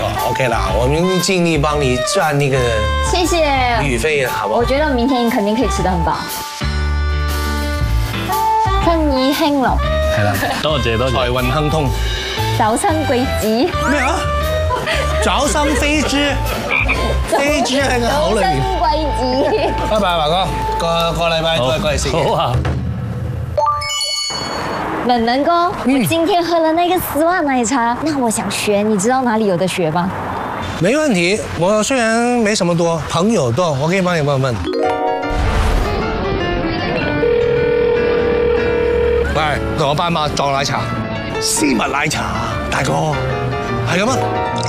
错 ，OK 啦，我们尽力幫你賺那個謝謝。 旅費，好不好？ 我覺得明天肯定可以吃得很飽。生意興隆， 係啦， 多謝多謝。 財運亨通。 早生貴子。 咩啊？早生飛豬，飛豬喺個口裏面。 早生貴子。 拜拜，華哥，個禮拜再過嚟食嘢。 好啊。 文文哥，我今天喝了那個絲襪奶茶，那我想學，你知道哪裡有得學嗎？ 沒問題，我雖然沒什麼多，朋友多，我可以幫你問問。喂，同我班馬撞奶茶，絲襪奶茶，大哥，係咁啊！